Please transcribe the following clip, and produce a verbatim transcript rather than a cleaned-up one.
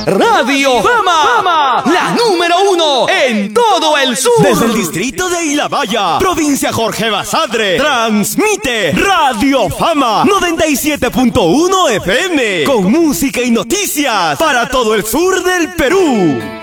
Radio Fama, la número uno en todo el sur. Desde el distrito de Ilabaya, provincia Jorge Basadre, transmite Radio Fama noventa y siete punto uno F M, con música y noticias para todo el sur del Perú.